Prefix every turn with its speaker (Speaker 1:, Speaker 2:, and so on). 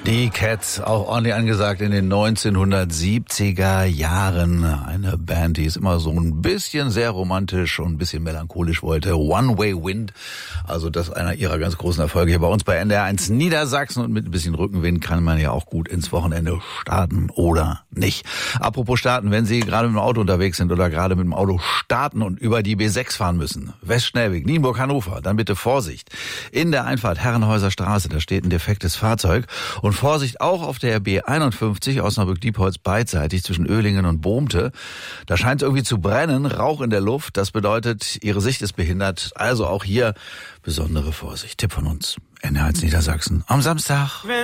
Speaker 1: Die Cats, auch ordentlich angesagt in den 1970er Jahren. Eine Band, die es immer so ein bisschen sehr romantisch und ein bisschen melancholisch wollte. One Way Wind, also das ist einer ihrer ganz großen Erfolge hier bei uns bei NDR1 Niedersachsen. Und mit ein bisschen Rückenwind kann man ja auch gut ins Wochenende starten oder nicht. Apropos starten, wenn Sie gerade mit dem Auto unterwegs sind oder gerade mit dem Auto starten und über die B6 fahren müssen, Westschnellweg, Nienburg-Hannover, dann bitte Vorsicht. In der Einfahrt Herrenhäuser Straße, da steht ein defektes Fahrzeug. Und Vorsicht auch auf der B51 Osnabrück-Diepholz beidseitig zwischen Oehlingen und Bohmte. Da scheint es irgendwie zu brennen, Rauch in der Luft. Das bedeutet, Ihre Sicht ist behindert. Also auch hier besondere Vorsicht. Tipp von uns, NDR1 Niedersachsen am Samstag.